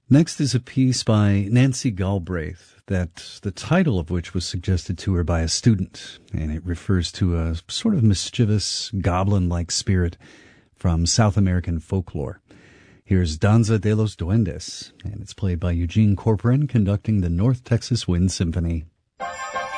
Next is a piece by Nancy Galbraith, that the title of which was suggested to her by a student, and it refers to a sort of mischievous, goblin-like spirit from South American folklore. Here's Danza de los Duendes, and it's played by Eugene Corcoran conducting the North Texas Wind Symphony.